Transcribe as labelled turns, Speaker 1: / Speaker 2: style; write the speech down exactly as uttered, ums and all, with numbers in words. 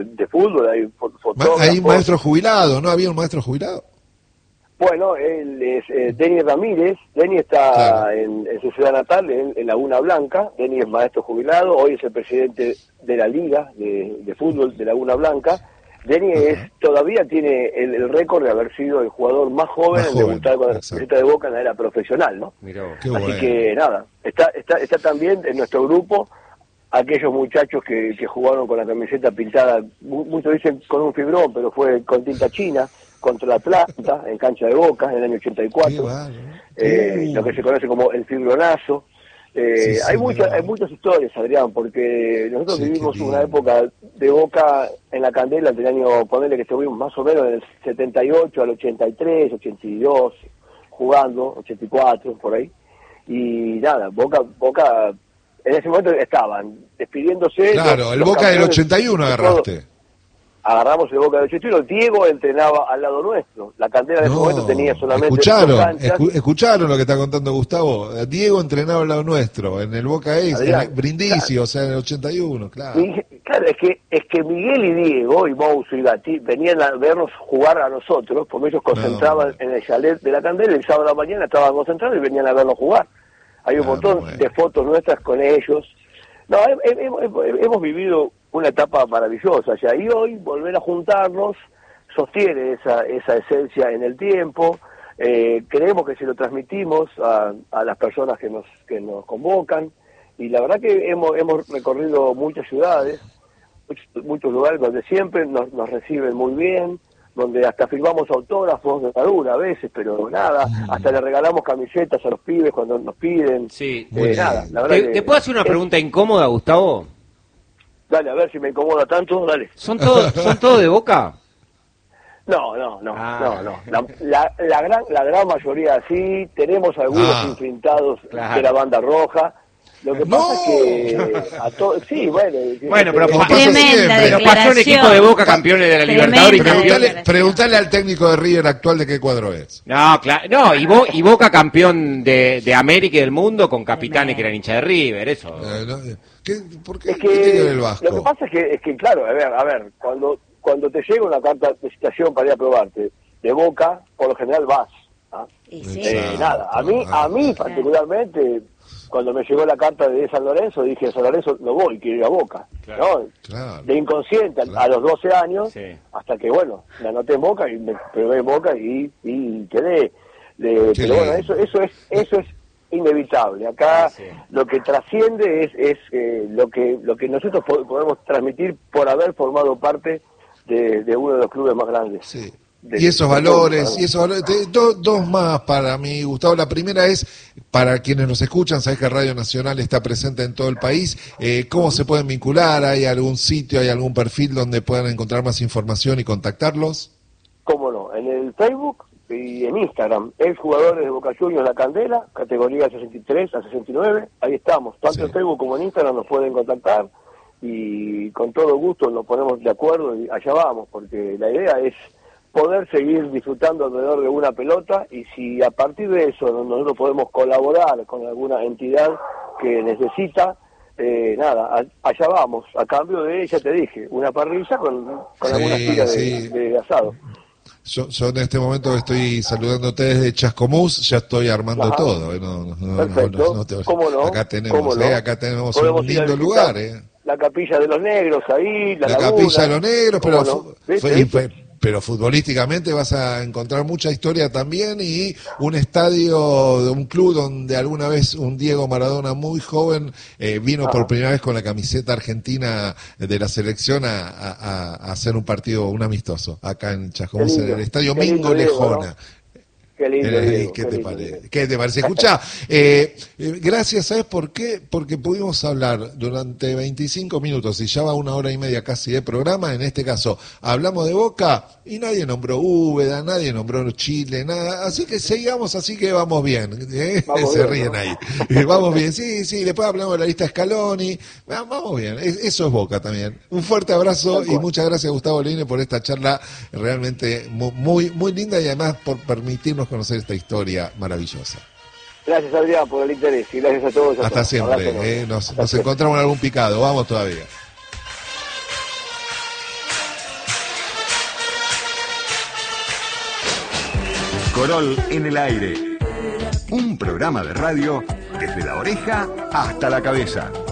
Speaker 1: de fútbol, hay fotógrafos.
Speaker 2: Hay un maestro jubilado, ¿no? ¿Había un maestro jubilado?
Speaker 1: Bueno, él es eh, Denis Ramírez. Denis está claro. en, en su ciudad natal, en, en Laguna Blanca. Denis es maestro jubilado, hoy es el presidente de la Liga de, de Fútbol de Laguna Blanca. Denis es, todavía tiene el, el récord de haber sido el jugador más joven más en debutar con la camiseta de Boca en la era profesional, ¿no?
Speaker 3: Miró,
Speaker 1: Así
Speaker 3: bueno.
Speaker 1: que nada, está, está, está también en nuestro grupo aquellos muchachos que, que jugaron con la camiseta pintada, muchos dicen con un fibrón, pero fue con tinta china, contra la Atlanta, en cancha de Boca, en el año ochenta y cuatro, vale. eh, uh. lo que se conoce como el fibronazo. Eh, sí, sí, hay muchas hay muchas historias, Adrián, porque nosotros sí, vivimos una época de Boca en la Candela del año, ponele que estuvimos más o menos del setenta y ocho al ochenta y tres, ochenta y dos, jugando, ochenta y cuatro, por ahí, y nada, Boca, Boca en ese momento estaban despidiéndose.
Speaker 2: Claro, los, el los Boca del ochenta y uno agarraste.
Speaker 1: Agarramos el Boca del ochenta y uno, Diego entrenaba al lado nuestro, la Candela de ese
Speaker 2: no,
Speaker 1: momento tenía solamente
Speaker 2: escucharon,
Speaker 1: dos canchas.
Speaker 2: Escu- escucharon lo que está contando Gustavo. Diego entrenaba al lado nuestro, en el Boca Ace, en el Brindisi, claro. O sea, en el ochenta y uno, claro.
Speaker 1: Y, claro, es que es que Miguel y Diego, y Mouso y Gatti, venían a vernos jugar a nosotros, porque ellos concentraban no, en el chalet de la Candela, y el sábado de la mañana estaban concentrados y venían a vernos jugar. Hay un ah, montón bueno. de fotos nuestras con ellos. No, hemos, hemos, hemos vivido una etapa maravillosa ya, y hoy volver a juntarnos sostiene esa esa esencia en el tiempo. Eh, creemos que si lo transmitimos a, a las personas que nos que nos convocan, y la verdad que hemos hemos recorrido muchas ciudades, muchos, muchos lugares donde siempre nos, nos reciben muy bien, donde hasta firmamos autógrafos de cadura a veces, pero nada, hasta le regalamos camisetas a los pibes cuando nos piden.
Speaker 3: Sí,
Speaker 1: eh, nada, la verdad
Speaker 3: ¿Te,
Speaker 1: que,
Speaker 3: ¿Te puedo hacer una pregunta es... incómoda, Gustavo?
Speaker 1: Dale, a ver si me incomoda tanto, dale.
Speaker 3: ¿Son todos son todo de Boca?
Speaker 1: No, no, no,
Speaker 3: ah.
Speaker 1: no, no. La, la, la gran la gran mayoría sí, tenemos algunos ah, infiltrados claro. de la banda roja. Lo que
Speaker 2: no.
Speaker 1: pasa es que a todos, sí, bueno,
Speaker 3: bueno, pero
Speaker 2: pa-
Speaker 3: pero pasó un equipo de Boca campeones de la Libertadores y
Speaker 2: preguntale, preguntale al técnico de River actual de qué cuadro es.
Speaker 3: No, claro, no, y, Bo, y Boca campeón de, de América y del mundo con capitanes que eran hinchas de River, eso.
Speaker 2: Eh, no, ¿qué, ¿Por qué,
Speaker 1: es que,
Speaker 2: ¿qué tiene que ver el Vasco?
Speaker 1: Lo que pasa es que, es que claro, a ver, a ver, cuando cuando te llega una carta de citación para ir a probarte de Boca, por lo general vas. ¿ah?
Speaker 4: Y sí.
Speaker 1: eh, nada, a mí, a mí particularmente, cuando me llegó la carta de San Lorenzo, dije, a San Lorenzo no voy, quiero ir a Boca. Claro, ¿no? Claro, de inconsciente, claro. A los doce años, sí. Hasta que, bueno, me anoté en Boca y me probé en Boca y, y quedé. De, pero bueno, eso eso es eso es inevitable. Acá sí. Lo que trasciende es es eh, lo que lo que nosotros podemos transmitir por haber formado parte de, de uno de los clubes más grandes.
Speaker 2: Sí. De, y esos valores, y esos valores, te, do, dos más para mí, Gustavo. La primera es, para quienes nos escuchan, sabés que Radio Nacional está presente en todo el país, eh, ¿cómo se pueden vincular? ¿Hay algún sitio, hay algún perfil donde puedan encontrar más información y contactarlos?
Speaker 1: Cómo no, en el Facebook y en Instagram, ex jugadores de Boca Juniors La Candela, categoría sesenta y tres a sesenta y nueve, ahí estamos, tanto sí. En Facebook como en Instagram nos pueden contactar, y con todo gusto nos ponemos de acuerdo y allá vamos, porque la idea es poder seguir disfrutando alrededor de una pelota, y si a partir de eso nosotros podemos colaborar con alguna entidad que necesita, eh, nada, a, allá vamos, a cambio de, ya te dije, una parrilla con, con sí, algunas tiras sí. de, de asado.
Speaker 2: Yo, yo en este momento estoy saludándote desde Chascomús, ya estoy armando Ajá. todo. ¿eh? No, no,
Speaker 1: Perfecto,
Speaker 2: no, no te...
Speaker 1: ¿Cómo no?
Speaker 2: Acá tenemos,
Speaker 1: ¿Cómo no?
Speaker 2: ¿eh? Acá tenemos un lindo lugar. ¿eh?
Speaker 1: La capilla de los negros ahí, la,
Speaker 2: la
Speaker 1: laguna,
Speaker 2: capilla de los negros, pero...
Speaker 1: No?
Speaker 2: Fue, ¿Viste? Fue, pero futbolísticamente vas a encontrar mucha historia también, y un estadio de un club donde alguna vez un Diego Maradona muy joven eh, vino ah. por primera vez con la camiseta argentina de la selección a, a, a hacer un partido, un amistoso, acá en Chascomús, en el estadio Mingo Lejona. ¿No?
Speaker 1: Qué lindo,
Speaker 2: eh,
Speaker 1: Diego,
Speaker 2: ¿Qué,
Speaker 1: qué
Speaker 2: te
Speaker 1: lindo,
Speaker 2: parece?
Speaker 1: Diego.
Speaker 2: ¿Qué te parece? Escuchá, eh, eh, gracias, ¿sabes por qué? Porque pudimos hablar durante veinticinco minutos, y ya va una hora y media casi de programa. En este caso, hablamos de Boca y nadie nombró Úbeda, nadie nombró Chile, nada. Así que sigamos, así que vamos bien. ¿eh? Vamos Se bien, ríen ¿no? ahí. Eh, vamos bien, sí, sí. Después hablamos de la lista Scaloni. Vamos bien, eso es Boca también. Un fuerte abrazo y muchas gracias, Gustavo Leine, por esta charla realmente muy, muy linda, y además por permitirnos conocer esta historia maravillosa.
Speaker 1: Gracias, Adrián, por el interés, y gracias a todos. A
Speaker 2: Hasta
Speaker 1: todos.
Speaker 2: siempre, eh, nos, nos encontramos en algún picado, vamos todavía.
Speaker 4: Corol en el aire. Un programa de radio desde la oreja hasta la cabeza.